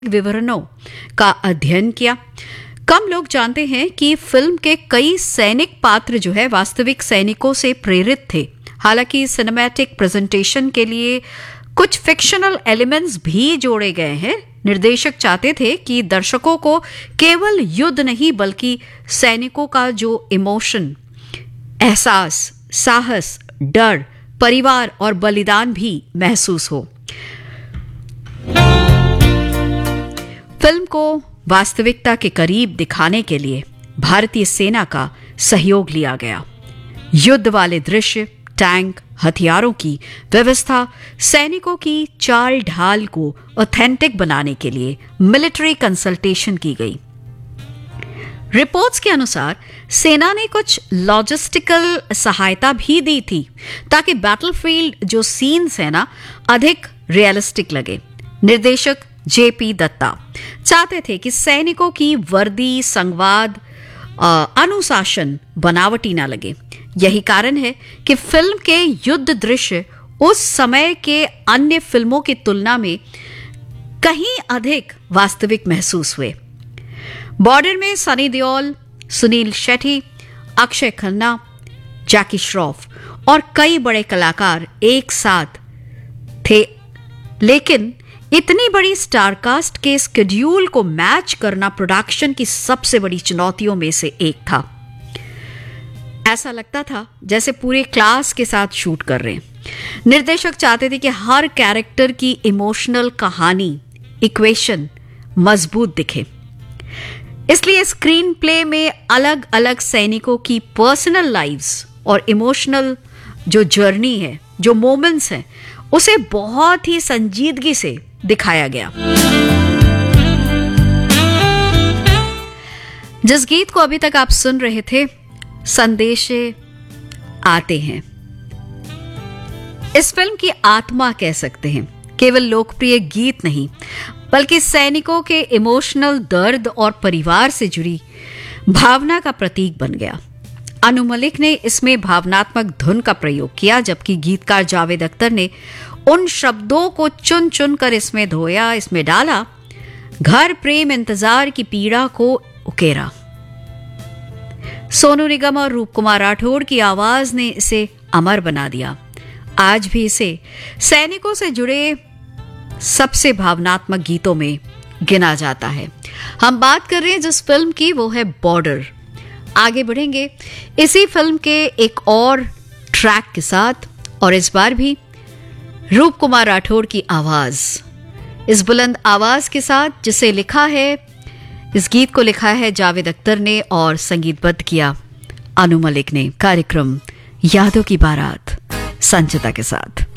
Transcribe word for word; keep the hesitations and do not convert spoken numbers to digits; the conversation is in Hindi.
विवरणों का अध्ययन किया। कम लोग जानते हैं कि फिल्म के कई सैनिक पात्र जो है वास्तविक सैनिकों से प्रेरित थे। हालांकि सिनेमैटिक प्रेजेंटेशन के लिए कुछ फिक्शनल एलिमेंट्स भी जोड़े गए हैं। निर्देशक चाहते थे कि दर्शकों को केवल युद्ध नहीं बल्कि सैनिकों का जो इमोशन, एहसास, साहस, डर, परिवार और बलिदान भी महसूस हो। फिल्म को वास्तविकता के करीब दिखाने के लिए भारतीय सेना का सहयोग लिया गया। युद्ध वाले दृश्य, टैंक, हथियारों की व्यवस्था, सैनिकों की चाल ढाल को ऑथेंटिक बनाने के लिए मिलिट्री कंसल्टेशन की गई। रिपोर्ट्स के अनुसार सेना ने कुछ लॉजिस्टिकल सहायता भी दी थी ताकि बैटलफील्ड जो सीन्स है ना अधिक रियलिस्टिक लगे। निर्देशक जेपी दत्ता चाहते थे कि सैनिकों की वर्दी, संवाद, अनुशासन बनावटी ना लगे। यही कारण है कि फिल्म के युद्ध दृश्य उस समय के अन्य फिल्मों की तुलना में कहीं अधिक वास्तविक महसूस हुए। बॉर्डर में सनी देओल, सुनील शेट्टी, अक्षय खन्ना, जैकी श्रॉफ और कई बड़े कलाकार एक साथ थे, लेकिन इतनी बड़ी स्टारकास्ट के स्केड्यूल को मैच करना प्रोडक्शन की सबसे बड़ी चुनौतियों में से एक था। ऐसा लगता था जैसे पूरे क्लास के साथ शूट कर रहे हैं। निर्देशक चाहते थे कि हर कैरेक्टर की इमोशनल कहानी, इक्वेशन मजबूत दिखे। इसलिए स्क्रीन प्ले में अलग अलग सैनिकों की पर्सनल लाइव्स और इमोशनल जो जर्नी है, जो मोमेंट्स हैं, उसे बहुत ही संजीदगी से दिखाया गया। जिस गीत को अभी तक आप सुन रहे थे, संदेशे आते हैं, इस फिल्म की आत्मा कह सकते हैं। केवल लोकप्रिय गीत नहीं बल्कि सैनिकों के इमोशनल दर्द और परिवार से जुड़ी भावना का प्रतीक बन गया। अनु मलिक ने इसमें भावनात्मक धुन का प्रयोग किया, जबकि गीतकार जावेद अख्तर ने उन शब्दों को चुन चुन कर इसमें धोया, इसमें डाला, घर, प्रेम, इंतजार की पीड़ा को उकेरा। सोनू निगम और रूप कुमार राठौड़ की आवाज ने इसे अमर बना दिया। आज भी इसे सैनिकों से जुड़े सबसे भावनात्मक गीतों में गिना जाता है। हम बात कर रहे हैं जिस फिल्म की, वो है बॉर्डर। आगे बढ़ेंगे इसी फिल्म के एक और ट्रैक के साथ, और इस बार भी रूप कुमार राठौड़ की आवाज, इस बुलंद आवाज के साथ, जिसे लिखा है, इस गीत को लिखा है जावेद अख्तर ने और संगीतबद्ध किया अनु मलिक ने। कार्यक्रम यादों की बारात संचिता के साथ।